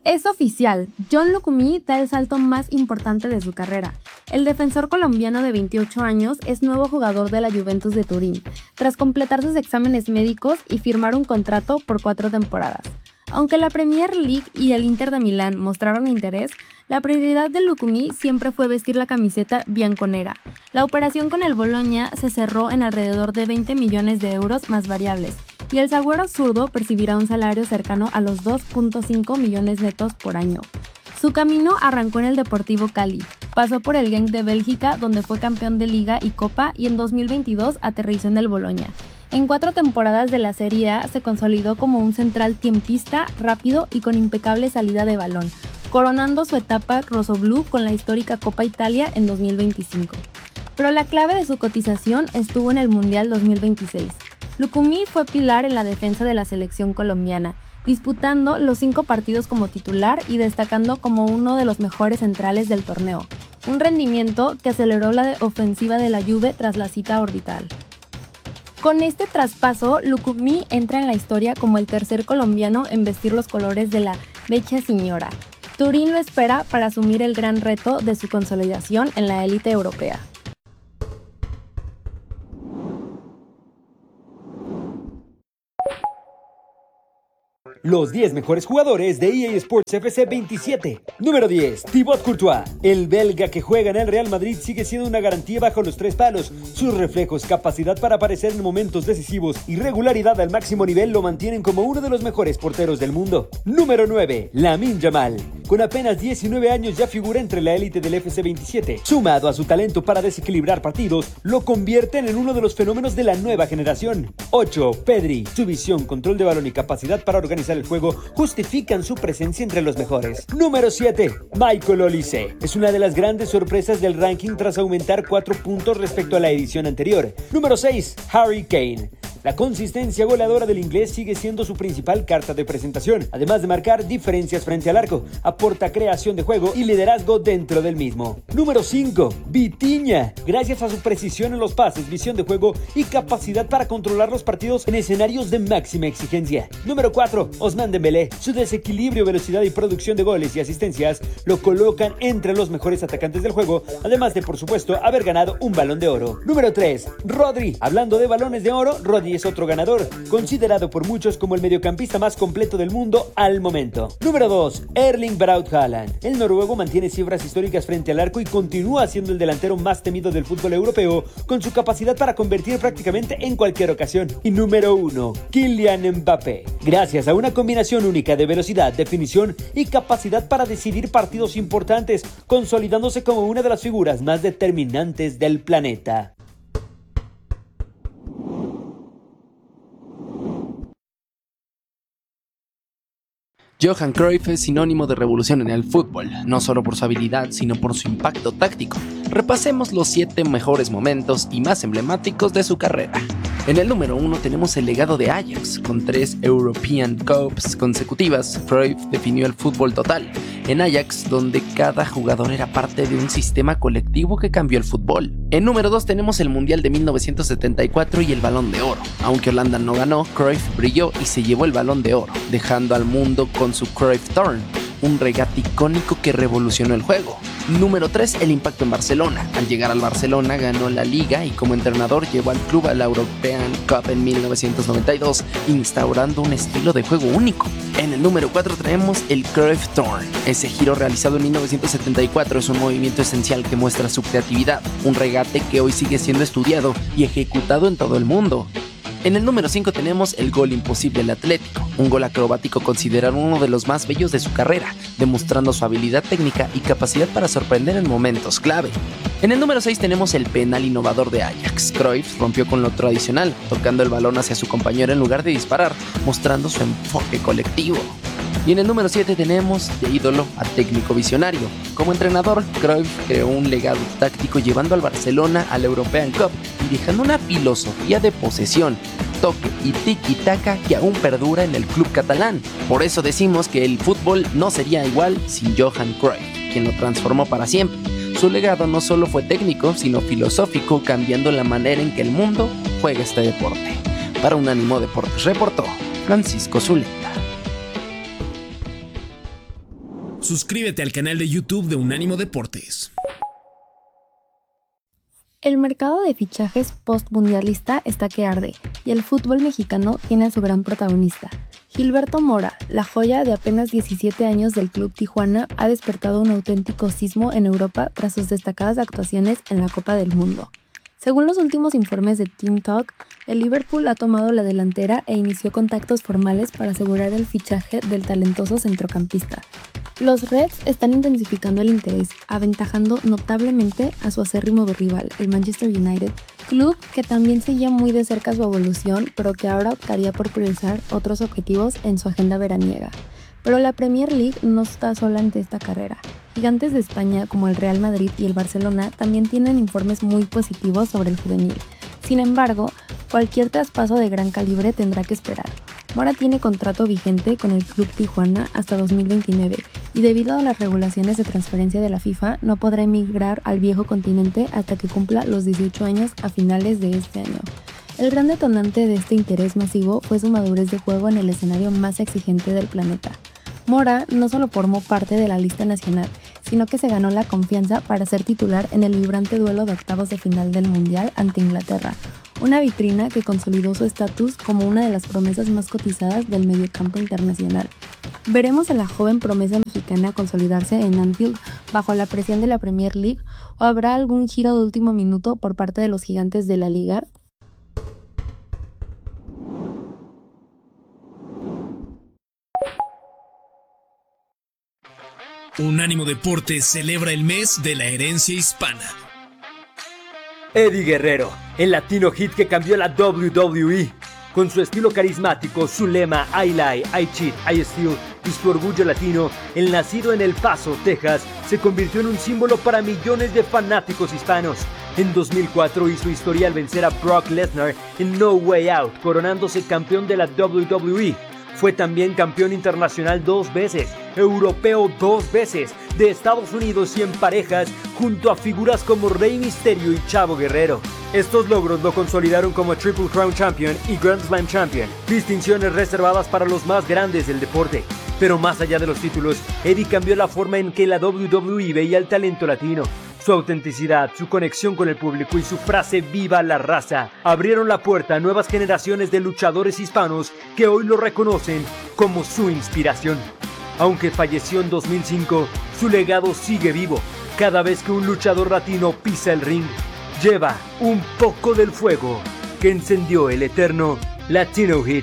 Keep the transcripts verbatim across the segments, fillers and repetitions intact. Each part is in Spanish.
Es oficial, John Lucumí da el salto más importante de su carrera. El defensor colombiano de veintiocho años es nuevo jugador de la Juventus de Turín, tras completar sus exámenes médicos y firmar un contrato por cuatro temporadas. Aunque la Premier League y el Inter de Milán mostraron interés, la prioridad de Lucumí siempre fue vestir la camiseta bianconera. La operación con el Bologna se cerró en alrededor de veinte millones de euros más variables, y el zaguero zurdo percibirá un salario cercano a los dos punto cinco millones netos por año. Su camino arrancó en el Deportivo Cali, pasó por el Genk de Bélgica, donde fue campeón de Liga y Copa, y en dos mil veintidós aterrizó en el Bologna. En cuatro temporadas de la Serie A se consolidó como un central tiempista, rápido y con impecable salida de balón, coronando su etapa rossoblù con la histórica Copa Italia en dos mil veinticinco. Pero la clave de su cotización estuvo en el Mundial dos mil veintiséis. Lucumí fue pilar en la defensa de la selección colombiana, disputando los cinco partidos como titular y destacando como uno de los mejores centrales del torneo, un rendimiento que aceleró la ofensiva de la Juve tras la cita orbital. Con este traspaso, Lucumí entra en la historia como el tercer colombiano en vestir los colores de la Vecchia Signora. Turín lo espera para asumir el gran reto de su consolidación en la élite europea. Los diez mejores jugadores de E A Sports F C veintisiete. Número diez. Thibaut Courtois. El belga que juega en el Real Madrid sigue siendo una garantía bajo los tres palos. Sus reflejos, capacidad para aparecer en momentos decisivos y regularidad al máximo nivel lo mantienen como uno de los mejores porteros del mundo. Número nueve. Lamine Yamal. Con apenas diecinueve años ya figura entre la élite del F C veintisiete. Sumado a su talento para desequilibrar partidos, lo convierten en uno de los fenómenos de la nueva generación. ocho. Pedri. Su visión, control de balón y capacidad para organizar el juego justifican su presencia entre los mejores. Número siete. Michael Olise. Es una de las grandes sorpresas del ranking tras aumentar cuatro puntos respecto a la edición anterior. Número seis. Harry Kane. La consistencia goleadora del inglés sigue siendo su principal carta de presentación. Además de marcar diferencias frente al arco, aporta creación de juego y liderazgo dentro del mismo. Número cinco. Vitinha. Gracias a su precisión en los pases, visión de juego y capacidad para controlar los partidos en escenarios de máxima exigencia. Número cuatro. Ousmane Dembélé. Su desequilibrio, velocidad y producción de goles y asistencias lo colocan entre los mejores atacantes del juego, además de, por supuesto, haber ganado un Balón de Oro. Número tres. Rodri. Hablando de balones de oro, Rodri es otro ganador, considerado por muchos como el mediocampista más completo del mundo al momento. Número dos. Erling Braut Haaland. El noruego mantiene cifras históricas frente al arco y continúa siendo el delantero más temido del fútbol europeo, con su capacidad para convertir prácticamente en cualquier ocasión. Y número uno. Kylian Mbappé. Gracias a una combinación única de velocidad, definición y capacidad para decidir partidos importantes, consolidándose como una de las figuras más determinantes del planeta. Johan Cruyff es sinónimo de revolución en el fútbol, no solo por su habilidad, sino por su impacto táctico. Repasemos los siete mejores momentos y más emblemáticos de su carrera. En el número uno tenemos el legado de Ajax. Con tres European Cups consecutivas, Cruyff definió el fútbol total. En Ajax, donde cada jugador era parte de un sistema colectivo que cambió el fútbol. En número dos tenemos el Mundial de mil novecientos setenta y cuatro y el Balón de Oro. Aunque Holanda no ganó, Cruyff brilló y se llevó el Balón de Oro, dejando al mundo con su Cruyff Turn, un regate icónico que revolucionó el juego. Número tres. El impacto en Barcelona. Al llegar al Barcelona ganó la Liga y como entrenador llevó al club a la European Cup en mil novecientos noventa y dos, instaurando un estilo de juego único. En el número cuatro traemos el Cruyff Turn. Ese giro realizado en mil novecientos setenta y cuatro es un movimiento esencial que muestra su creatividad, un regate que hoy sigue siendo estudiado y ejecutado en todo el mundo. En el número cinco tenemos el gol imposible del Atlético, un gol acrobático considerado uno de los más bellos de su carrera, demostrando su habilidad técnica y capacidad para sorprender en momentos clave. En el número seis tenemos el penal innovador de Ajax. Cruyff rompió con lo tradicional, tocando el balón hacia su compañero en lugar de disparar, mostrando su enfoque colectivo. Y en el número siete tenemos de ídolo a técnico visionario. Como entrenador, Cruyff creó un legado táctico llevando al Barcelona a la European Cup y dejando una filosofía de posesión, toque y tiki-taka que aún perdura en el club catalán. Por eso decimos que el fútbol no sería igual sin Johan Cruyff, quien lo transformó para siempre. Su legado no solo fue técnico, sino filosófico, cambiando la manera en que el mundo juega este deporte. Para Unánimo Deportes reportó Francisco Zuleta. Suscríbete al canal de YouTube de Unánimo Deportes. El mercado de fichajes post-mundialista está que arde, y el fútbol mexicano tiene a su gran protagonista. Gilberto Mora, la joya de apenas diecisiete años del Club Tijuana, ha despertado un auténtico sismo en Europa tras sus destacadas actuaciones en la Copa del Mundo. Según los últimos informes de Team Talk, el Liverpool ha tomado la delantera e inició contactos formales para asegurar el fichaje del talentoso centrocampista. Los Reds están intensificando el interés, aventajando notablemente a su acérrimo rival, el Manchester United, club que también seguía muy de cerca su evolución, pero que ahora optaría por priorizar otros objetivos en su agenda veraniega. Pero la Premier League no está sola ante esta carrera. Gigantes de España como el Real Madrid y el Barcelona también tienen informes muy positivos sobre el juvenil. Sin embargo, cualquier traspaso de gran calibre tendrá que esperar. Mora tiene contrato vigente con el Club Tijuana hasta dos mil veintinueve y debido a las regulaciones de transferencia de la FIFA no podrá emigrar al viejo continente hasta que cumpla los dieciocho años a finales de este año. El gran detonante de este interés masivo fue su madurez de juego en el escenario más exigente del planeta. Mora no solo formó parte de la lista nacional, sino que se ganó la confianza para ser titular en el vibrante duelo de octavos de final del Mundial ante Inglaterra, una vitrina que consolidó su estatus como una de las promesas más cotizadas del mediocampo internacional. ¿Veremos a la joven promesa mexicana consolidarse en Anfield bajo la presión de la Premier League o habrá algún giro de último minuto por parte de los gigantes de la liga? Unánimo Deportes celebra el mes de la herencia hispana. Eddie Guerrero, el latino hit que cambió la doble u doble u E. Con su estilo carismático, su lema I lie, I cheat, I steal y su orgullo latino, el nacido en El Paso, Texas, se convirtió en un símbolo para millones de fanáticos hispanos. En dos mil cuatro hizo historia al vencer a Brock Lesnar en No Way Out, coronándose campeón de la doble u doble u E. Fue también campeón internacional dos veces, europeo dos veces, de Estados Unidos y en parejas, junto a figuras como Rey Mysterio y Chavo Guerrero. Estos logros lo consolidaron como Triple Crown Champion y Grand Slam Champion, distinciones reservadas para los más grandes del deporte. Pero más allá de los títulos, Eddie cambió la forma en que la doble u doble u E veía el talento latino. Su autenticidad, su conexión con el público y su frase "Viva la raza" abrieron la puerta a nuevas generaciones de luchadores hispanos que hoy lo reconocen como su inspiración. Aunque falleció en dos mil cinco, su legado sigue vivo. Cada vez que un luchador latino pisa el ring, lleva un poco del fuego que encendió el eterno Latino Hit.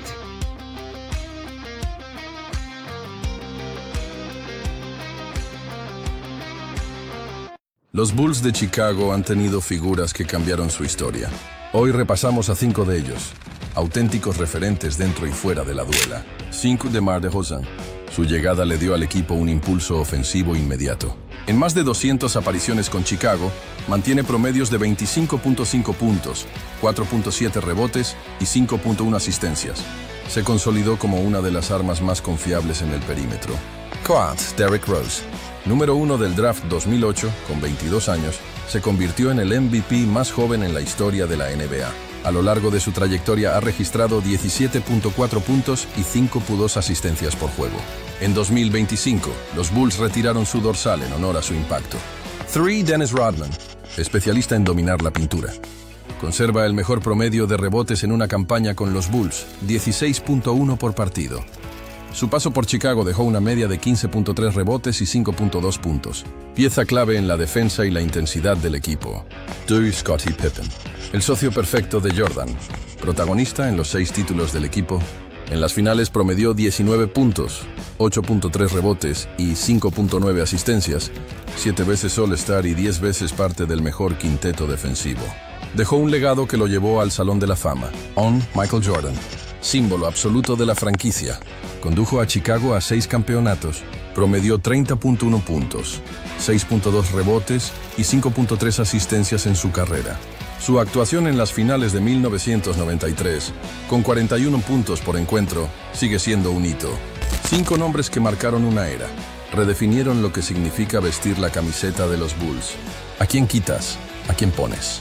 Los Bulls de Chicago han tenido figuras que cambiaron su historia. Hoy repasamos a cinco de ellos, auténticos referentes dentro y fuera de la duela. cinco DeMar DeRozan. Su llegada le dio al equipo un impulso ofensivo inmediato. En más de doscientas apariciones con Chicago, mantiene promedios de veinticinco punto cinco puntos, cuatro punto siete rebotes y cinco punto uno asistencias. Se consolidó como una de las armas más confiables en el perímetro. Coat Derrick Rose, número uno del draft dos mil ocho, con veintidós años, se convirtió en el M V P más joven en la historia de la N B A. A lo largo de su trayectoria ha registrado diecisiete punto cuatro puntos y cinco punto dos asistencias por juego. En dos mil veinticinco, los Bulls retiraron su dorsal en honor a su impacto. tres Dennis Rodman, especialista en dominar la pintura. Conserva el mejor promedio de rebotes en una campaña con los Bulls, dieciséis punto uno por partido. Su paso por Chicago dejó una media de quince punto tres rebotes y cinco punto dos puntos. Pieza clave en la defensa y la intensidad del equipo. Dewey Scottie Pippen, el socio perfecto de Jordan, protagonista en los seis títulos del equipo. En las finales promedió diecinueve puntos, ocho punto tres rebotes y cinco punto nueve asistencias, siete veces All-Star y diez veces parte del mejor quinteto defensivo. Dejó un legado que lo llevó al Salón de la Fama. On Michael Jordan, símbolo absoluto de la franquicia. Condujo a Chicago a seis campeonatos, promedió treinta punto uno puntos, seis punto dos rebotes y cinco punto tres asistencias en su carrera. Su actuación en las finales de mil novecientos noventa y tres, con cuarenta y uno puntos por encuentro, sigue siendo un hito. Cinco nombres que marcaron una era, redefinieron lo que significa vestir la camiseta de los Bulls. ¿A quién quitas? ¿A quién pones?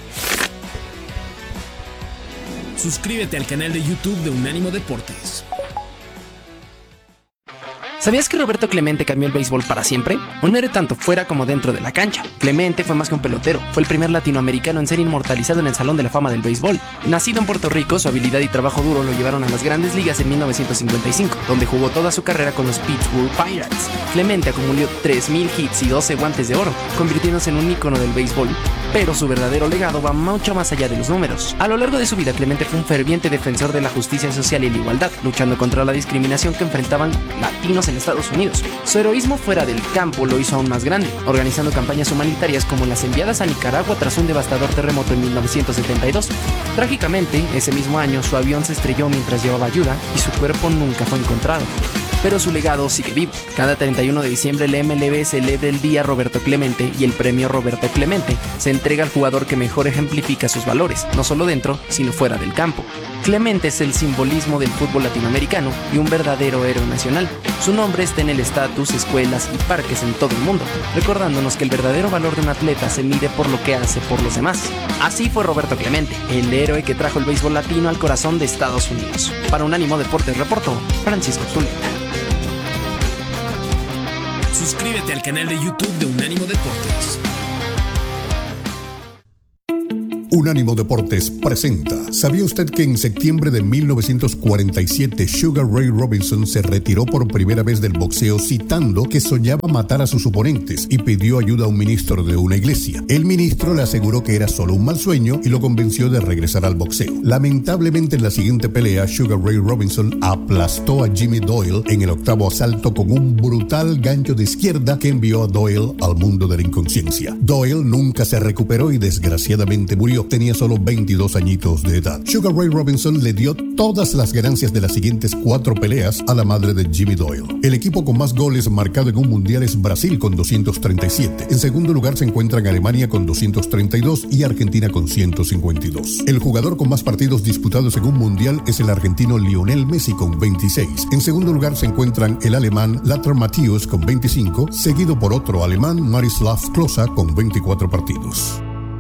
Suscríbete al canal de YouTube de Unánimo Deportes. ¿Sabías que Roberto Clemente cambió el béisbol para siempre? Un héroe tanto fuera como dentro de la cancha. Clemente fue más que un pelotero, fue el primer latinoamericano en ser inmortalizado en el Salón de la Fama del Béisbol. Nacido en Puerto Rico, su habilidad y trabajo duro lo llevaron a las grandes ligas en mil novecientos cincuenta y cinco, donde jugó toda su carrera con los Pittsburgh Pirates. Clemente acumuló tres mil hits y doce guantes de oro, convirtiéndose en un ícono del béisbol. Pero su verdadero legado va mucho más allá de los números. A lo largo de su vida, Clemente fue un ferviente defensor de la justicia social y la igualdad, luchando contra la discriminación que enfrentaban latinos en Estados Unidos. Su heroísmo fuera del campo lo hizo aún más grande, organizando campañas humanitarias como las enviadas a Nicaragua tras un devastador terremoto en mil novecientos setenta y dos. Trágicamente, ese mismo año su avión se estrelló mientras llevaba ayuda y su cuerpo nunca fue encontrado. Pero su legado sigue vivo. Cada treinta y uno de diciembre la M L B celebra el Día Roberto Clemente y el premio Roberto Clemente se entrega al jugador que mejor ejemplifica sus valores, no solo dentro, sino fuera del campo. Clemente es el simbolismo del fútbol latinoamericano y un verdadero héroe nacional. Su nombre está en el estatus, escuelas y parques en todo el mundo, recordándonos que el verdadero valor de un atleta se mide por lo que hace por los demás. Así fue Roberto Clemente, el héroe que trajo el béisbol latino al corazón de Estados Unidos. Para Unánimo Deportes reportó Francisco Zuleta. Suscríbete al canal de YouTube de Unánimo Deportes. Unánimo Deportes presenta. ¿Sabía usted que en septiembre de mil novecientos cuarenta y siete Sugar Ray Robinson se retiró por primera vez del boxeo citando que soñaba matar a sus oponentes y pidió ayuda a un ministro de una iglesia? El ministro le aseguró que era solo un mal sueño y lo convenció de regresar al boxeo. Lamentablemente en la siguiente pelea, Sugar Ray Robinson aplastó a Jimmy Doyle en el octavo asalto con un brutal gancho de izquierda que envió a Doyle al mundo de la inconsciencia. Doyle nunca se recuperó y desgraciadamente murió. Tenía solo veintidós añitos de edad. Sugar Ray Robinson le dio todas las ganancias de las siguientes cuatro peleas a la madre de Jimmy Doyle. El equipo con más goles marcado en un mundial es Brasil con doscientos treinta y siete. En segundo lugar se encuentran Alemania con doscientos treinta y dos y Argentina con ciento cincuenta y dos. El jugador con más partidos disputados en un mundial es el argentino Lionel Messi con veintiséis. En segundo lugar se encuentran el alemán Lothar Matthäus con veinticinco, seguido por otro alemán, Miroslav Klose, con veinticuatro partidos.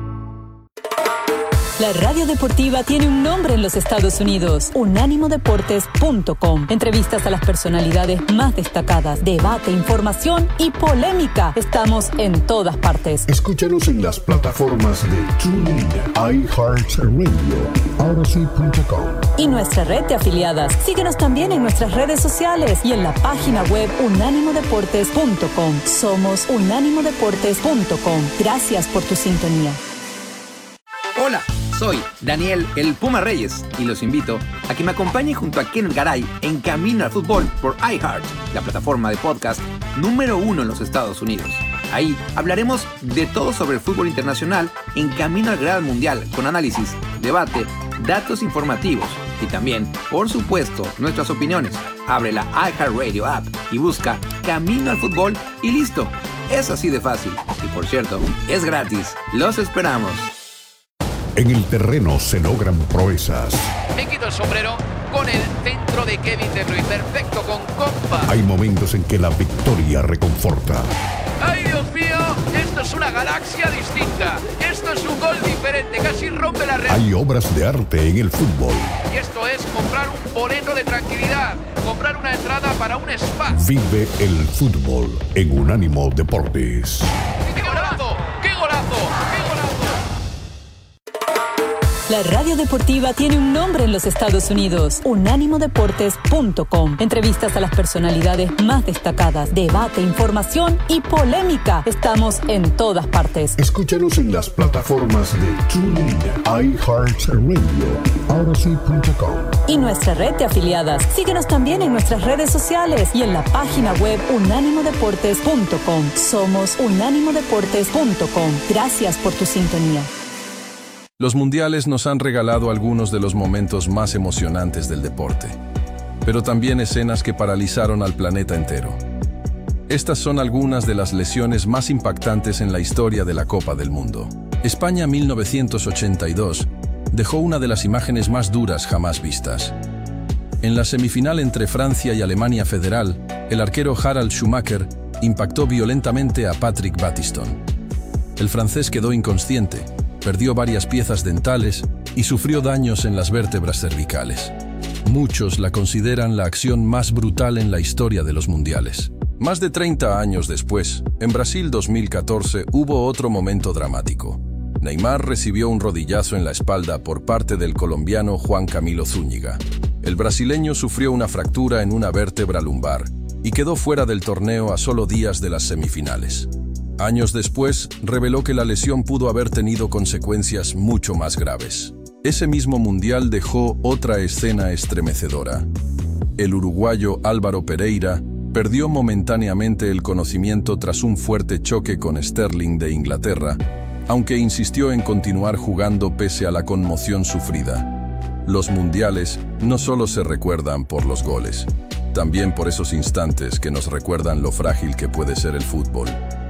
La radio deportiva tiene un nombre en los Estados Unidos, unánimo deportes punto com. Entrevistas a las personalidades más destacadas, debate, información y polémica. Estamos en todas partes. Escúchanos en las plataformas de TuneIn, iHeartRadio y Odyssey punto com. Y nuestra red de afiliadas. Síguenos también en nuestras redes sociales y en la página web unánimo deportes punto com. Somos unánimo deportes punto com. Gracias por tu sintonía. Hola, soy Daniel el Puma Reyes y los invito a que me acompañen junto a Kenneth Garay en Camino al Fútbol por iHeart, la plataforma de podcast número uno en los Estados Unidos. Ahí hablaremos de todo sobre el fútbol internacional en Camino al Gran Mundial, con análisis, debate, datos informativos y también, por supuesto, nuestras opiniones. Abre la iHeartRadio app y busca Camino al Fútbol y listo. Es así de fácil. Y por cierto, es gratis. Los esperamos. En el terreno se logran proezas. Me quito el sombrero con el centro de Kevin De Bruyne, perfecto con compa. Hay momentos en que la victoria reconforta. ¡Ay, Dios mío! Esto es una galaxia distinta. Esto es un gol diferente, casi rompe la red. Hay obras de arte en el fútbol. Y esto es comprar un boleto de tranquilidad, comprar una entrada para un spa. Vive el fútbol en Unánimo Deportes. ¡Qué golazo! ¡Qué golazo! ¡Qué golazo! La radio deportiva tiene un nombre en los Estados Unidos, unánimo deportes punto com. Entrevistas a las personalidades más destacadas, debate, información y polémica. Estamos en todas partes. Escúchanos en las plataformas de TuneIn, iHeartRadio y Odyssey punto com. Y nuestra red de afiliadas. Síguenos también en nuestras redes sociales y en la página web unánimo deportes punto com. Somos unánimo deportes punto com. Gracias por tu sintonía. Los mundiales nos han regalado algunos de los momentos más emocionantes del deporte, pero también escenas que paralizaron al planeta entero. Estas son algunas de las lesiones más impactantes en la historia de la Copa del Mundo. España mil novecientos ochenta y dos dejó una de las imágenes más duras jamás vistas. En la semifinal entre Francia y Alemania Federal, el arquero Harald Schumacher impactó violentamente a Patrick Battiston. El francés quedó inconsciente, perdió varias piezas dentales y sufrió daños en las vértebras cervicales. Muchos la consideran la acción más brutal en la historia de los mundiales. Más de treinta años después, en Brasil dos mil catorce hubo otro momento dramático. Neymar recibió un rodillazo en la espalda por parte del colombiano Juan Camilo Zúñiga. El brasileño sufrió una fractura en una vértebra lumbar y quedó fuera del torneo a solo días de las semifinales. Años después, reveló que la lesión pudo haber tenido consecuencias mucho más graves. Ese mismo mundial dejó otra escena estremecedora. El uruguayo Álvaro Pereira perdió momentáneamente el conocimiento tras un fuerte choque con Sterling de Inglaterra, aunque insistió en continuar jugando pese a la conmoción sufrida. Los mundiales no solo se recuerdan por los goles, también por esos instantes que nos recuerdan lo frágil que puede ser el fútbol.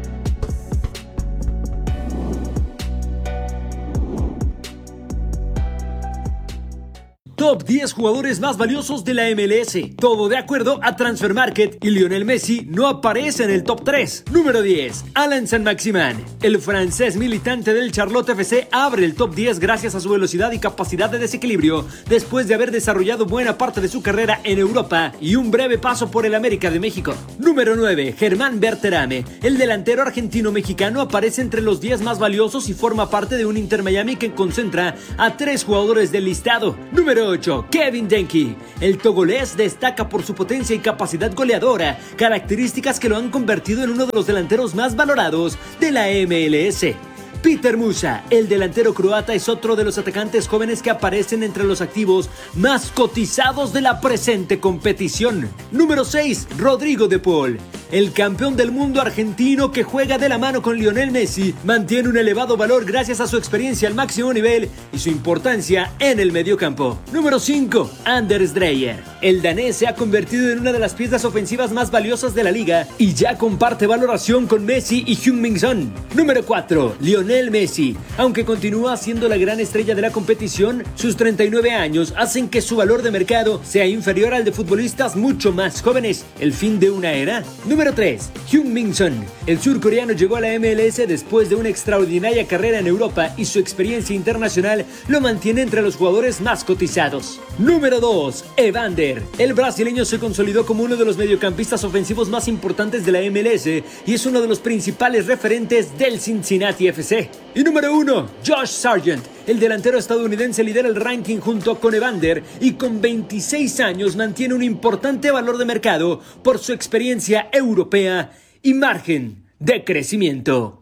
Top diez jugadores más valiosos de la M L S. Todo de acuerdo a Transfer Market, y Lionel Messi no aparece en el top tres. Número diez. Alan Saint-Maximin. El francés militante del Charlotte F C abre el top diez gracias a su velocidad y capacidad de desequilibrio, después de haber desarrollado buena parte de su carrera en Europa y un breve paso por el América de México. Número nueve. Germán Berterame. El delantero argentino-mexicano aparece entre los diez más valiosos y forma parte de un Inter Miami que concentra a tres jugadores del listado. Número ocho. Kevin Denki. El togolés destaca por su potencia y capacidad goleadora, características que lo han convertido en uno de los delanteros más valorados de la M L S. Peter Musa, el delantero croata, es otro de los atacantes jóvenes que aparecen entre los activos más cotizados de la presente competición. Número seis. Rodrigo de Paul. El campeón del mundo argentino que juega de la mano con Lionel Messi mantiene un elevado valor gracias a su experiencia al máximo nivel y su importancia en el mediocampo. Número cinco. Anders Dreyer. El danés se ha convertido en una de las piezas ofensivas más valiosas de la liga y ya comparte valoración con Messi y Heung-min Son. Número cuatro. Lionel Messi. Aunque continúa siendo la gran estrella de la competición, sus treinta y nueve años hacen que su valor de mercado sea inferior al de futbolistas mucho más jóvenes. ¿El fin de una era? Número tres. Heung-min Son. El surcoreano llegó a la M L S después de una extraordinaria carrera en Europa y su experiencia internacional lo mantiene entre los jugadores más cotizados. Número dos. Evander. El brasileño se consolidó como uno de los mediocampistas ofensivos más importantes de la M L S y es uno de los principales referentes del Cincinnati F C. Y número uno. Josh Sargent. El delantero estadounidense lidera el ranking junto con Evander y con veintiséis años mantiene un importante valor de mercado por su experiencia europea y margen de crecimiento.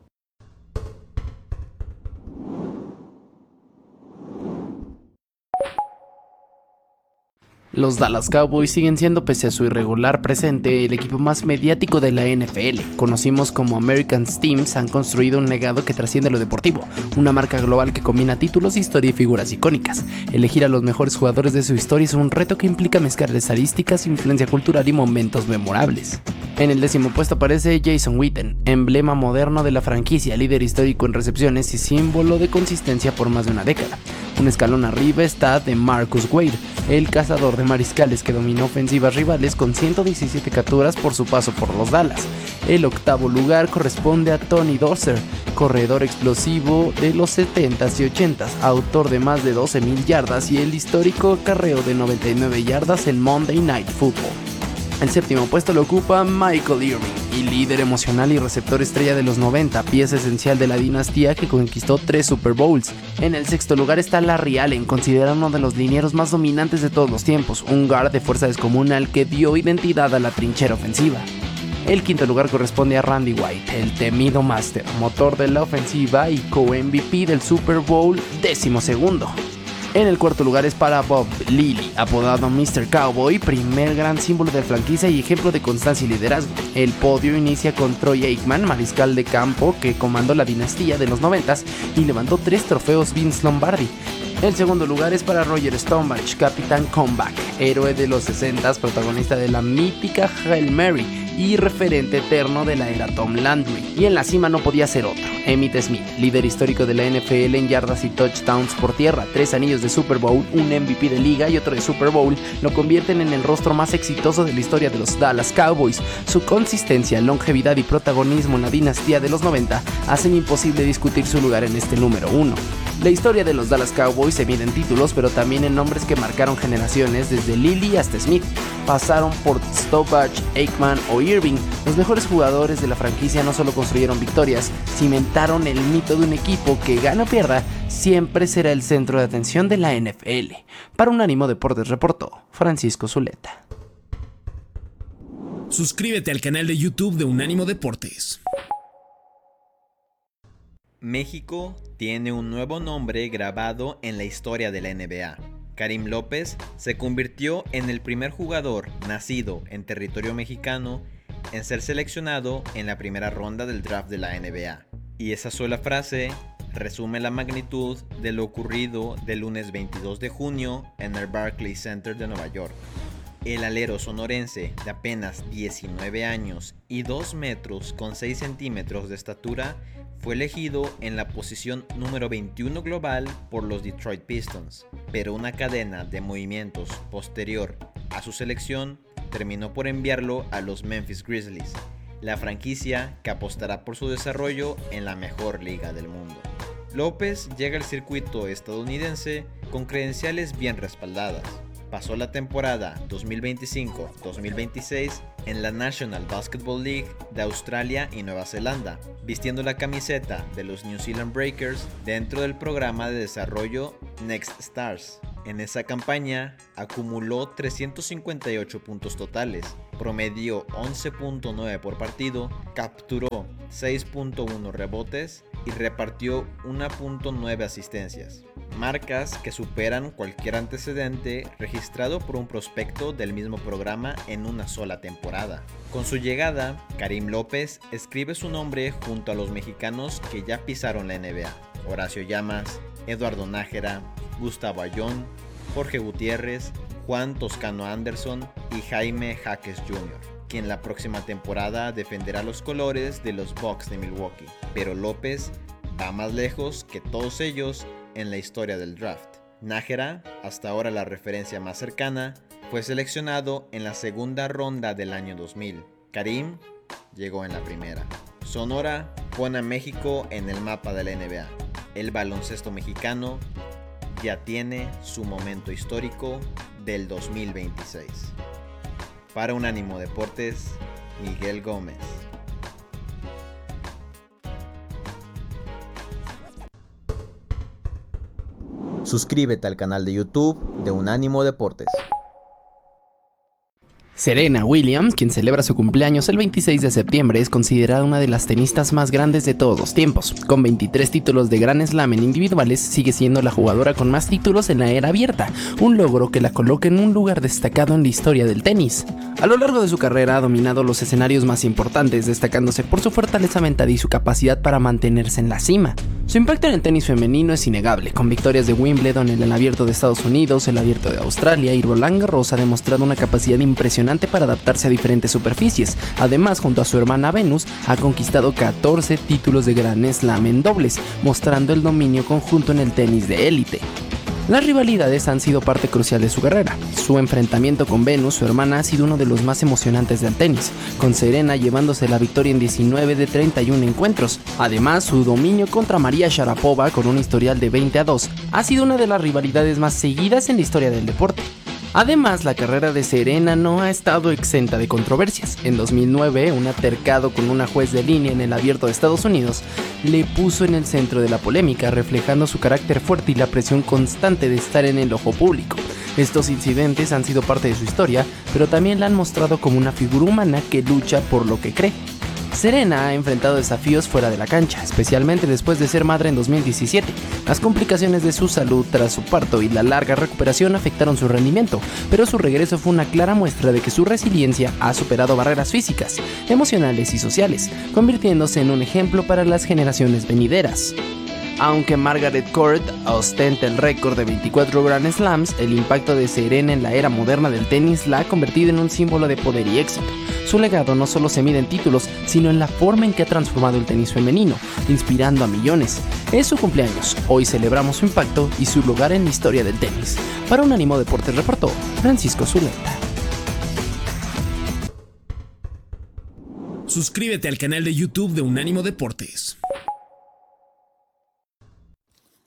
Los Dallas Cowboys siguen siendo, pese a su irregular presente, el equipo más mediático de la N F L. Conocidos como American Teams, han construido un legado que trasciende lo deportivo, una marca global que combina títulos, historia y figuras icónicas. Elegir a los mejores jugadores de su historia es un reto que implica mezclar estadísticas, influencia cultural y momentos memorables. En el décimo puesto aparece Jason Witten, emblema moderno de la franquicia, líder histórico en recepciones y símbolo de consistencia por más de una década. Un escalón arriba está DeMarcus Wade, el cazador de mariscales que dominó ofensivas rivales con ciento diecisiete capturas por su paso por los Dallas. El octavo lugar corresponde a Tony Dorsett, corredor explosivo de los setentas y ochentas, autor de más de doce mil yardas y el histórico acarreo de noventa y nueve yardas en Monday Night Football. El séptimo puesto lo ocupa Michael Irving, y líder emocional y receptor estrella de los noventa, pieza esencial de la dinastía que conquistó tres Super Bowls. En el sexto lugar está Larry Allen, considerado uno de los linieros más dominantes de todos los tiempos, un guard de fuerza descomunal que dio identidad a la trinchera ofensiva. El quinto lugar corresponde a Randy White, el temido máster, motor de la ofensiva y co-M V P del Super Bowl décimo segundo. En el cuarto lugar es para Bob Lilly, apodado mister Cowboy, primer gran símbolo de franquicia y ejemplo de constancia y liderazgo. El podio inicia con Troy Aikman, mariscal de campo que comandó la dinastía de los noventas y levantó tres trofeos Vince Lombardi. El segundo lugar es para Roger Staubach, capitán comeback, héroe de los sesentas, protagonista de la mítica Hail Mary y referente eterno de la era Tom Landry. Y en la cima no podía ser otro, Emmitt Smith, líder histórico de la N F L en yardas y touchdowns por tierra, tres anillos de Super Bowl, un M V P de liga y otro de Super Bowl, lo convierten en el rostro más exitoso de la historia de los Dallas Cowboys. Su consistencia, longevidad y protagonismo en la dinastía de los noventa hacen imposible discutir su lugar en este número uno. La historia de los Dallas Cowboys se mide en títulos, pero también en nombres que marcaron generaciones, desde Lilly hasta Smith. Pasaron por Staubach, Aikman o Irving. Los mejores jugadores de la franquicia no solo construyeron victorias, cimentaron el mito de un equipo que, gana o pierda, siempre será el centro de atención de la N F L. Para Unánimo Deportes reportó Francisco Zuleta. Suscríbete al canal de YouTube de Unánimo Deportes. México tiene un nuevo nombre grabado en la historia de la N B A. Karim López se convirtió en el primer jugador nacido en territorio mexicano en ser seleccionado en la primera ronda del draft de la N B A. Y esa sola frase resume la magnitud de lo ocurrido del lunes veintidós de junio en el Barclays Center de Nueva York. El alero sonorense de apenas diecinueve años y dos metros con seis centímetros de estatura fue elegido en la posición número veintiuno global por los Detroit Pistons, pero una cadena de movimientos posterior a su selección terminó por enviarlo a los Memphis Grizzlies, la franquicia que apostará por su desarrollo en la mejor liga del mundo. López llega al circuito estadounidense con credenciales bien respaldadas. Pasó la temporada dos mil veinticinco dos mil veintiséis en la National Basketball League de Australia y Nueva Zelanda, vistiendo la camiseta de los New Zealand Breakers dentro del programa de desarrollo Next Stars. En esa campaña acumuló trescientos cincuenta y ocho puntos totales, promedió once punto nueve por partido, capturó seis punto uno rebotes y repartió uno punto nueve asistencias. Marcas que superan cualquier antecedente registrado por un prospecto del mismo programa en una sola temporada. Con su llegada, Karim López escribe su nombre junto a los mexicanos que ya pisaron la N B A: Horacio Llamas, Eduardo Nájera, Gustavo Ayón, Jorge Gutiérrez, Juan Toscano Anderson y Jaime Jaques junior, quien la próxima temporada defenderá los colores de los Bucks de Milwaukee. Pero López va más lejos que todos ellos en la historia del draft. Nájera, hasta ahora la referencia más cercana, fue seleccionado en la segunda ronda del año dos mil. Karim llegó en la primera. Sonora pone a México en el mapa de la N B A. El baloncesto mexicano ya tiene su momento histórico del dos mil veintiséis. Para Unánimo Deportes, Miguel Gómez. Suscríbete al canal de YouTube de Unánimo Deportes. Serena Williams, quien celebra su cumpleaños el veintiséis de septiembre, es considerada una de las tenistas más grandes de todos los tiempos. Con veintitrés títulos de Grand Slam en individuales, sigue siendo la jugadora con más títulos en la era abierta, un logro que la coloca en un lugar destacado en la historia del tenis. A lo largo de su carrera ha dominado los escenarios más importantes, destacándose por su fortaleza mental y su capacidad para mantenerse en la cima. Su impacto en el tenis femenino es innegable, con victorias de Wimbledon, en el Abierto de Estados Unidos, el Abierto de Australia y Roland Garros. Ha demostrado una capacidad impresionante para adaptarse a diferentes superficies. Además, junto a su hermana Venus, ha conquistado catorce títulos de Grand Slam en dobles, mostrando el dominio conjunto en el tenis de élite. Las rivalidades han sido parte crucial de su carrera. Su enfrentamiento con Venus, su hermana, ha sido uno de los más emocionantes del tenis, con Serena llevándose la victoria en diecinueve de treinta y uno encuentros. Además, su dominio contra María Sharapova, con un historial de veinte a dos, ha sido una de las rivalidades más seguidas en la historia del deporte. Además, la carrera de Serena no ha estado exenta de controversias. En dos mil nueve, un altercado con una juez de línea en el Abierto de Estados Unidos le puso en el centro de la polémica, reflejando su carácter fuerte y la presión constante de estar en el ojo público. Estos incidentes han sido parte de su historia, pero también la han mostrado como una figura humana que lucha por lo que cree. Serena ha enfrentado desafíos fuera de la cancha, especialmente después de ser madre en dos mil diecisiete. Las complicaciones de su salud tras su parto y la larga recuperación afectaron su rendimiento, pero su regreso fue una clara muestra de que su resiliencia ha superado barreras físicas, emocionales y sociales, convirtiéndose en un ejemplo para las generaciones venideras. Aunque Margaret Court ostenta el récord de veinticuatro Grand Slams, el impacto de Serena en la era moderna del tenis la ha convertido en un símbolo de poder y éxito. Su legado no solo se mide en títulos, sino en la forma en que ha transformado el tenis femenino, inspirando a millones. Es su cumpleaños, hoy celebramos su impacto y su lugar en la historia del tenis. Para Unánimo Deportes reportó Francisco Zuleta. Suscríbete al canal de YouTube de Unánimo Deportes.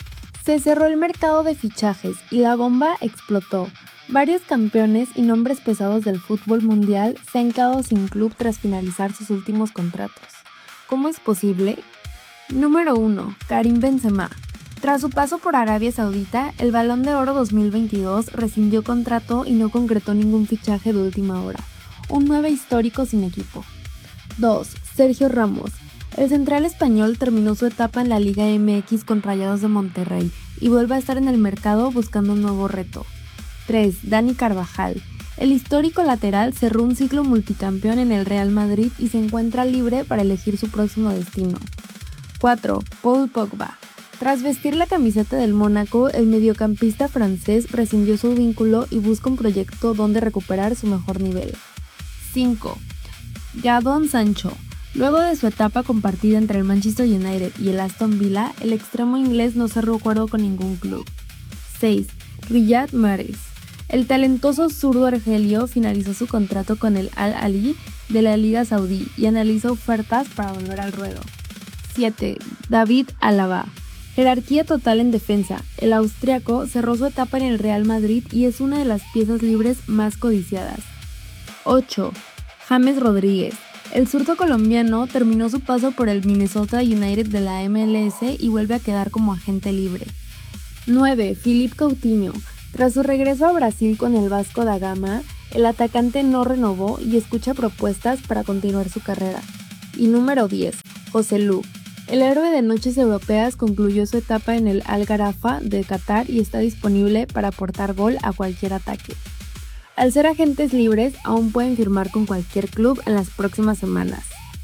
Se cerró el mercado de fichajes y la bomba explotó. Varios campeones y nombres pesados del fútbol mundial se han quedado sin club tras finalizar sus últimos contratos. ¿Cómo es posible? Número uno. Karim Benzema. Tras su paso por Arabia Saudita, el Balón de Oro dos mil veintidós rescindió contrato y no concretó ningún fichaje de última hora. Un nueve histórico sin equipo. dos. Sergio Ramos. El central español terminó su etapa en la Liga M X con Rayados de Monterrey y vuelve a estar en el mercado buscando un nuevo reto. tres. Dani Carvajal. El histórico lateral cerró un ciclo multicampeón en el Real Madrid y se encuentra libre para elegir su próximo destino. cuatro. Paul Pogba. Tras vestir la camiseta del Mónaco, el mediocampista francés rescindió su vínculo y busca un proyecto donde recuperar su mejor nivel. cinco. Jadon Sancho. Luego de su etapa compartida entre el Manchester United y el Aston Villa, el extremo inglés no cerró acuerdo con ningún club. seis. Riyad Mahrez. El talentoso zurdo argelio finalizó su contrato con el Al Ahly de la Liga Saudí y analiza ofertas para volver al ruedo. siete. David Alaba. Jerarquía total en defensa. El austriaco cerró su etapa en el Real Madrid y es una de las piezas libres más codiciadas. ocho. James Rodríguez. El zurdo colombiano terminó su paso por el Minnesota United de la M L S y vuelve a quedar como agente libre. nueve. Philippe Coutinho. Tras su regreso a Brasil con el Vasco da Gama, el atacante no renovó y escucha propuestas para continuar su carrera. Y número diez. Joselu. El héroe de noches europeas concluyó su etapa en el Al Gharafa de Qatar y está disponible para aportar gol a cualquier ataque. Al ser agentes libres, aún pueden firmar con cualquier club en las próximas semanas.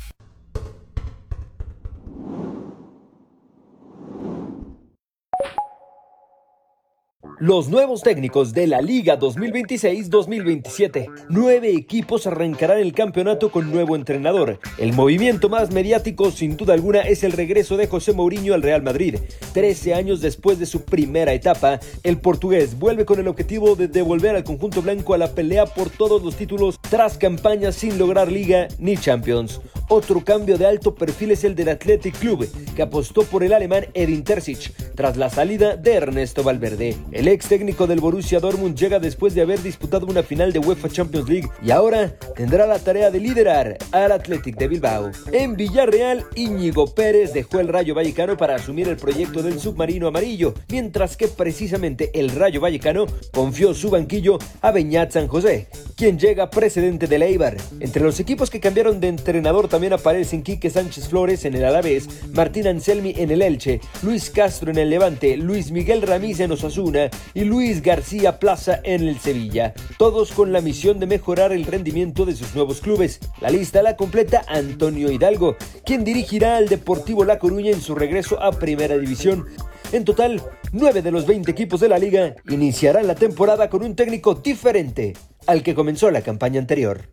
Los nuevos técnicos de la Liga dos mil veintiséis dos mil veintisiete. Nueve equipos arrancarán el campeonato con nuevo entrenador. El movimiento más mediático, sin duda alguna, es el regreso de José Mourinho al Real Madrid. Trece años después de su primera etapa, el portugués vuelve con el objetivo de devolver al conjunto blanco a la pelea por todos los títulos tras campañas sin lograr Liga ni Champions. Otro cambio de alto perfil es el del Athletic Club, que apostó por el alemán Edin Terzic tras la salida de Ernesto Valverde. El ex técnico del Borussia Dortmund llega después de haber disputado una final de UEFA Champions League y ahora tendrá la tarea de liderar al Athletic de Bilbao. En Villarreal, Íñigo Pérez dejó el Rayo Vallecano para asumir el proyecto del submarino amarillo, mientras que precisamente el Rayo Vallecano confió su banquillo a Beñat San José, quien llega precedente del Eibar. Entre los equipos que cambiaron de entrenador también aparecen Quique Sánchez Flores en el Alavés, Martín Anselmi en el Elche, Luis Castro en el Levante, Luis Miguel Ramírez en Osasuna y Luis García Plaza en el Sevilla, todos con la misión de mejorar el rendimiento de sus nuevos clubes. La lista la completa Antonio Hidalgo, quien dirigirá al Deportivo La Coruña en su regreso a Primera División. En total, nueve de los veinte equipos de la liga iniciarán la temporada con un técnico diferente al que comenzó la campaña anterior.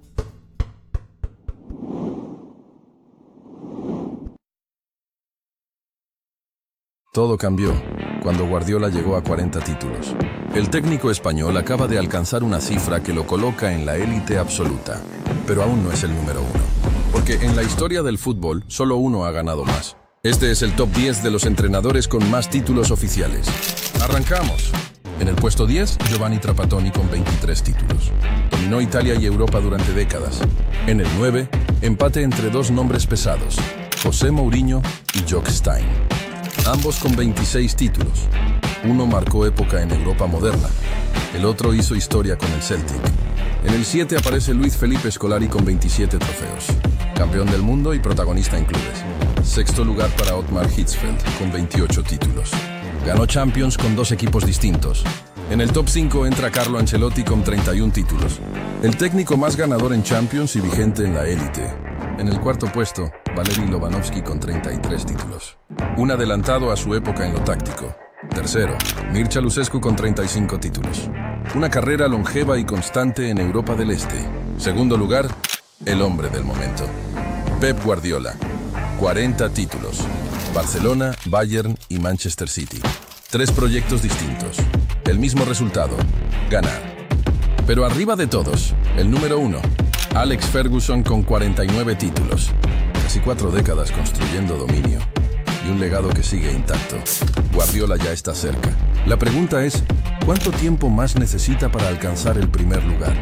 Todo cambió cuando Guardiola llegó a cuarenta títulos. El técnico español acaba de alcanzar una cifra que lo coloca en la élite absoluta, pero aún no es el número uno, porque en la historia del fútbol solo uno ha ganado más. Este es el top diez de los entrenadores con más títulos oficiales. ¡Arrancamos! En el puesto diez, Giovanni Trapattoni con veintitrés títulos. Dominó Italia y Europa durante décadas. En el nueve, empate entre dos nombres pesados, José Mourinho y Jock Stein. Ambos con veintiséis títulos. Uno marcó época en Europa moderna. El otro hizo historia con el Celtic. En el siete aparece Luis Felipe Scolari con veintisiete trofeos. Campeón del mundo y protagonista en clubes. Sexto lugar para Ottmar Hitzfeld con veintiocho títulos. Ganó Champions con dos equipos distintos. En el top cinco entra Carlo Ancelotti con treinta y uno títulos. El técnico más ganador en Champions y vigente en la élite. En el cuarto puesto, Valeri Lobanovsky con treinta y tres títulos. Un adelantado a su época en lo táctico. Tercero, Mircea Lucescu con treinta y cinco títulos. Una carrera longeva y constante en Europa del Este. Segundo lugar, el hombre del momento, Pep Guardiola. cuarenta títulos. Barcelona, Bayern y Manchester City. Tres proyectos distintos. El mismo resultado, ganar. Pero arriba de todos, el número uno, Alex Ferguson con cuarenta y nueve títulos. Casi cuatro décadas construyendo dominio. y un legado que sigue intacto. Guardiola ya está cerca. La pregunta es, ¿cuánto tiempo más necesita para alcanzar el primer lugar?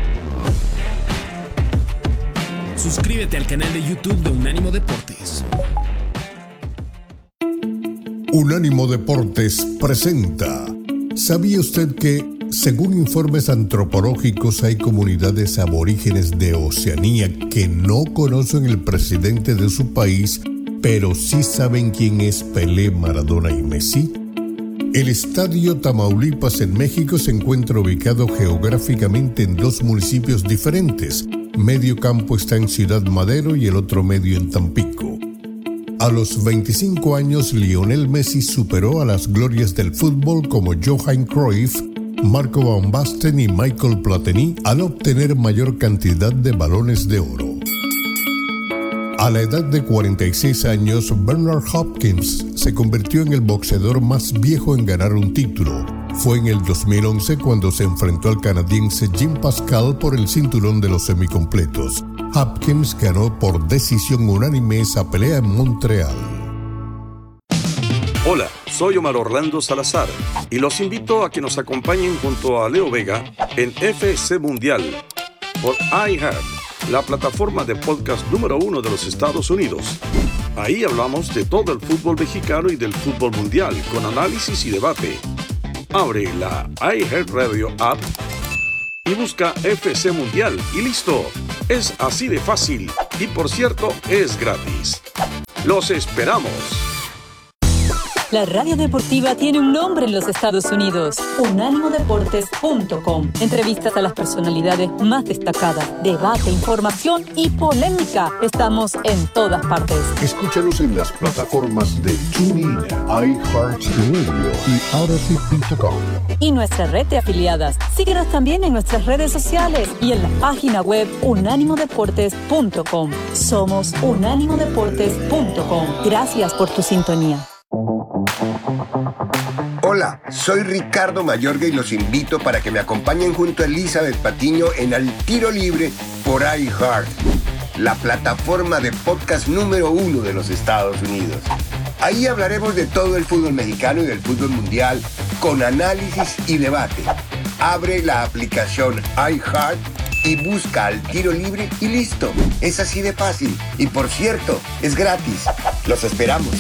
Suscríbete al canal de YouTube de Unánimo Deportes. Unánimo Deportes presenta. ¿Sabía usted que, según informes antropológicos, hay comunidades aborígenes de Oceanía que no conocen el presidente de su país, pero sí saben quién es Pelé, Maradona y Messi? El Estadio Tamaulipas en México se encuentra ubicado geográficamente en dos municipios diferentes. Medio campo está en Ciudad Madero y el otro medio en Tampico. A los veinticinco años, Lionel Messi superó a las glorias del fútbol como Johan Cruyff, Marco Van Basten y Michael Platini al obtener mayor cantidad de balones de oro. A la edad de cuarenta y seis años, Bernard Hopkins se convirtió en el boxeador más viejo en ganar un título. Fue en el dos mil once cuando se enfrentó al canadiense Jim Pascal por el cinturón de los semicompletos. Hopkins ganó por decisión unánime esa pelea en Montreal. Hola, soy Omar Orlando Salazar y los invito a que nos acompañen junto a Leo Vega en F C Mundial por iHeart, la plataforma de podcast número uno de los Estados Unidos. Ahí hablamos de todo el fútbol mexicano y del fútbol mundial con análisis y debate. Abre la iHeartRadio app y busca F C Mundial y listo. Es así de fácil y, por cierto, es gratis. ¡Los esperamos! La radio deportiva tiene un nombre en los Estados Unidos. unánimo deportes punto com. Entrevistas a las personalidades más destacadas, debate, información y polémica. Estamos en todas partes. Escúchanos en las plataformas de TuneIn, iHeartRadio y Odyssey punto com. Y nuestra red de afiliadas. Síguenos también en nuestras redes sociales y en la página web unánimo deportes punto com. Somos unánimo deportes punto com. Gracias por tu sintonía. Hola, soy Ricardo Mayorga y los invito para que me acompañen junto a Elizabeth Patiño en Al Tiro Libre por iHeart, la plataforma de podcast número uno de los Estados Unidos. Ahí hablaremos de todo el fútbol mexicano y del fútbol mundial con análisis y debate. Abre la aplicación iHeart y busca Al Tiro Libre y listo. Es así de fácil. Y por cierto, es gratis. Los esperamos.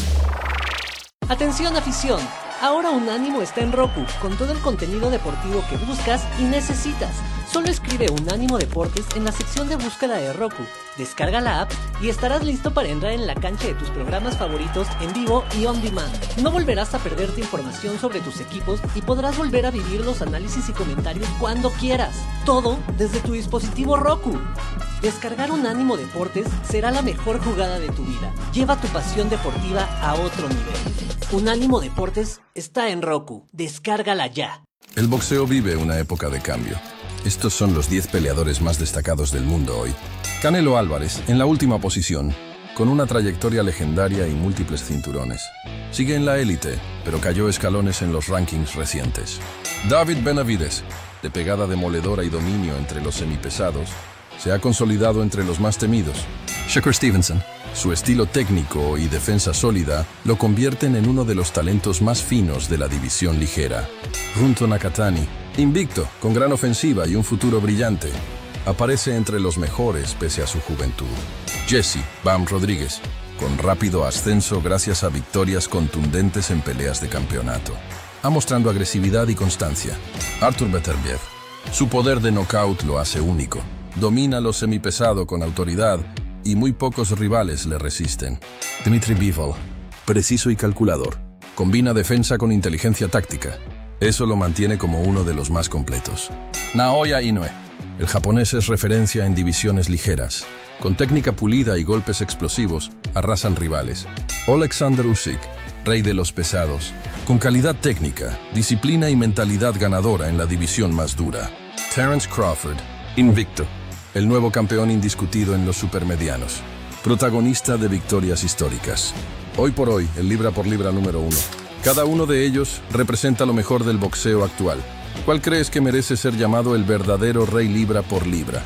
Atención afición, ahora Unánimo está en Roku, con todo el contenido deportivo que buscas y necesitas. Solo escribe Unánimo Deportes en la sección de búsqueda de Roku, descarga la app y estarás listo para entrar en la cancha de tus programas favoritos en vivo y on demand. No volverás a perderte información sobre tus equipos y podrás volver a vivir los análisis y comentarios cuando quieras. Todo desde tu dispositivo Roku. Descargar Unánimo Deportes será la mejor jugada de tu vida. Lleva tu pasión deportiva a otro nivel. Unánimo Deportes está en Roku. Descárgala ya. El boxeo vive una época de cambio. Estos son los diez peleadores más destacados del mundo hoy. Canelo Álvarez, en la última posición, con una trayectoria legendaria y múltiples cinturones. Sigue en la élite, pero cayó escalones en los rankings recientes. David Benavidez, de pegada demoledora y dominio entre los semipesados, se ha consolidado entre los más temidos. Shakur Stevenson, su estilo técnico y defensa sólida lo convierten en uno de los talentos más finos de la división ligera. Junto Nakatani, invicto, con gran ofensiva y un futuro brillante, aparece entre los mejores pese a su juventud. Jesse Bam Rodríguez, con rápido ascenso gracias a victorias contundentes en peleas de campeonato, ha mostrado agresividad y constancia. Artur Beterbiev, su poder de knockout lo hace único. Domina lo semipesado con autoridad y muy pocos rivales le resisten. Dmitry Bivol, preciso y calculador, combina defensa con inteligencia táctica. Eso lo mantiene como uno de los más completos. Naoya Inoue, el japonés es referencia en divisiones ligeras. Con técnica pulida y golpes explosivos, arrasan rivales. Alexander Usyk, rey de los pesados, con calidad técnica, disciplina y mentalidad ganadora en la división más dura. Terence Crawford, invicto, el nuevo campeón indiscutido en los supermedianos, protagonista de victorias históricas. Hoy por hoy, el libra por libra número uno. Cada uno de ellos representa lo mejor del boxeo actual. ¿Cuál crees que merece ser llamado el verdadero rey libra por libra?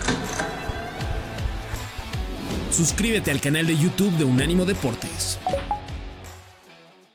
Suscríbete al canal de YouTube de Unánimo Deportes.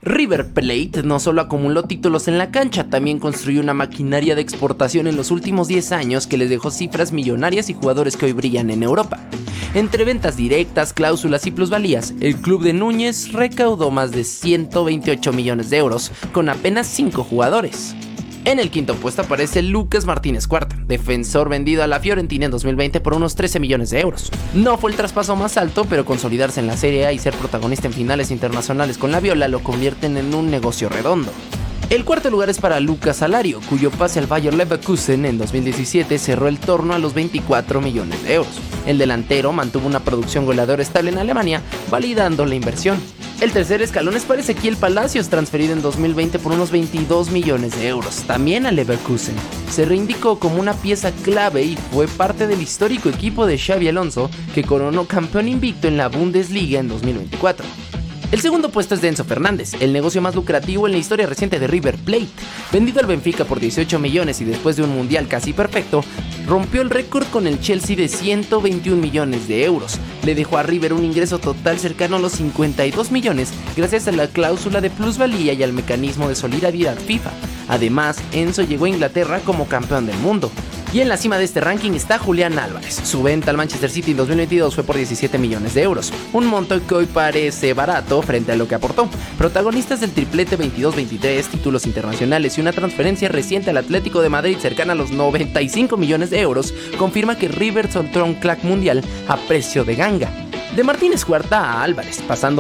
River Plate no solo acumuló títulos en la cancha, también construyó una maquinaria de exportación en los últimos diez años que les dejó cifras millonarias y jugadores que hoy brillan en Europa. Entre ventas directas, cláusulas y plusvalías, el club de Núñez recaudó más de ciento veintiocho millones de euros con apenas cinco jugadores. En el quinto puesto aparece Lucas Martínez Cuarta, defensor vendido a la Fiorentina en dos mil veinte por unos trece millones de euros. No fue el traspaso más alto, pero consolidarse en la Serie A y ser protagonista en finales internacionales con la Viola lo convierten en un negocio redondo. El cuarto lugar es para Lucas Alario, cuyo pase al Bayer Leverkusen en dos mil diecisiete cerró el torno a los veinticuatro millones de euros. El delantero mantuvo una producción goleadora estable en Alemania, validando la inversión. El tercer escalón es para Ezequiel Palacios, transferido en dos mil veinte por unos veintidós millones de euros, también a Leverkusen. Se reindicó como una pieza clave y fue parte del histórico equipo de Xabi Alonso, que coronó campeón invicto en la Bundesliga en dos mil veinticuatro. El segundo puesto es de Enzo Fernández, el negocio más lucrativo en la historia reciente de River Plate. Vendido al Benfica por dieciocho millones y después de un mundial casi perfecto, rompió el récord con el Chelsea de ciento veintiún millones de euros. Le dejó a River un ingreso total cercano a los cincuenta y dos millones gracias a la cláusula de plusvalía y al mecanismo de solidaridad FIFA. Además, Enzo llegó a Inglaterra como campeón del mundo. Y en la cima de este ranking está Julián Álvarez. Su venta al Manchester City en dos mil veintidós fue por diecisiete millones de euros, un monto que hoy parece barato frente a lo que aportó. Protagonistas del triplete veintidós veintitrés, títulos internacionales y una transferencia reciente al Atlético de Madrid cercana a los noventa y cinco millones de euros, confirma que River soltó un crack mundial a precio de ganga. De Martínez Cuarta a Álvarez, pasando